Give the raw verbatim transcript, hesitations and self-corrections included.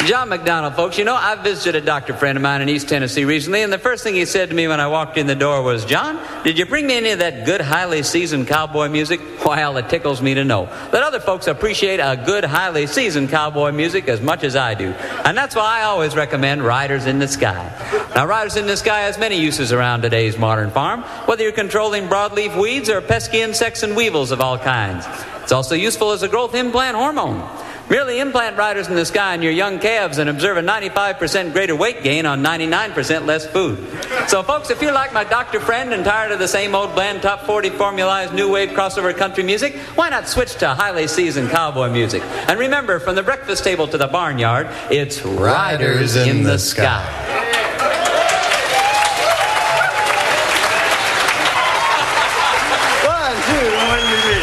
John McDonald, folks. You know, I visited a doctor friend of mine in East Tennessee recently, and the first thing he said to me when I walked in the door was, "John, did you bring me any of that good, highly seasoned cowboy music?" Well, it tickles me to know that other folks appreciate a good, highly seasoned cowboy music as much as I do. And that's why I always recommend Riders in the Sky. Now, Riders in the Sky has many uses around today's modern farm, whether you're controlling broadleaf weeds or pesky insects and weevils of all kinds. It's also useful as a growth implant hormone. Merely implant Riders in the Sky in your young calves and observe a ninety-five percent greater weight gain on ninety-nine percent less food. So, folks, if you're like my doctor friend and tired of the same old bland top forty formulized new wave crossover country music, why not switch to highly seasoned cowboy music? And remember, from the breakfast table to the barnyard, it's Riders in the Sky.